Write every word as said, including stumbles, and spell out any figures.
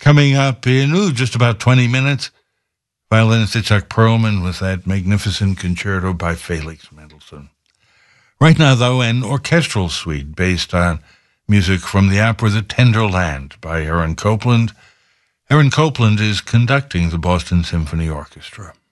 Coming up in ooh, just about twenty minutes, violinist Itzhak Perlman with that magnificent concerto by Felix Mendelssohn. Right now, though, an orchestral suite based on music from the opera The Tender Land by Aaron Copland. Aaron Copland is conducting the Boston Symphony Orchestra.